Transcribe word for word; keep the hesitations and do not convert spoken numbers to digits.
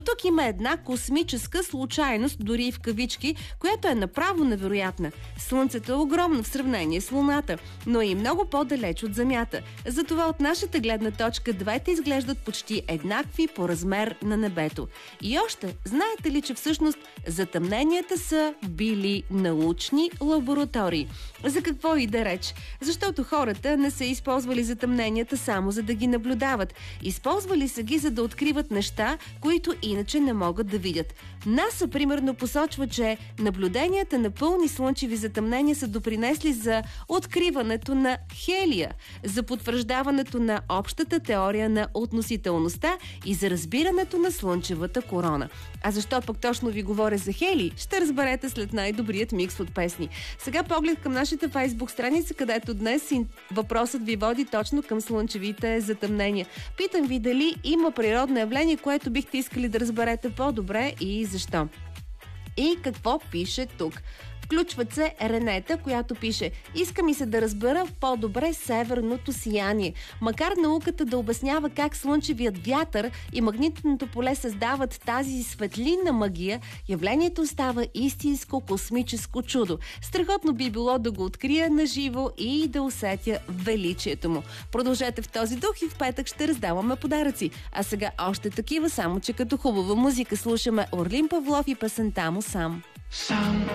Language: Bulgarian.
Тук има една космическа случайност, дори и в кавички, която е направо невероятна. Слънцето е огромно в сравнение с Луната, но е и много по-далеч от Земята. Затова от нашата гледна точка двете изглеждат почти еднакви по размер на небето. И още, знаете ли, че всъщност затъмненията са били научни лаборатории? За какво и да реч? Защото хората не са използвали затъмненията само за да ги наблюдават. Използвали са ги, за да откриват неща, които иначе не могат да видят. НАСА, примерно, посочва, че наблюденията на пълни слънчеви затъмнения са допринесли за откриването на хелия, за потвърждаването на общата теория на относителността и за разбирането на слънчевата корона. А защо пък точно ви говоря за хелий, ще разберете след най-добрият микс от песни. Сега поглед към нашата фейсбук страница, където днес въпросът ви води точно към слънчевите затъмнения. Питам ви дали има природно явление, което бихте искали да разберете по-добре и защо. И какво пише тук? Включват се Ренета, която пише: иска ми се да разбера по-добре северното сияние. Макар науката да обяснява как слънчевият вятър и магнитното поле създават тази светлинна магия, явлението става истинско космическо чудо. Страхотно би било да го открия наживо и да усетя величието му. Продължете в този дух и в петък ще раздаваме подаръци. А сега още такива, само че като хубава музика слушаме Орлин Павлов и песента му "Сам".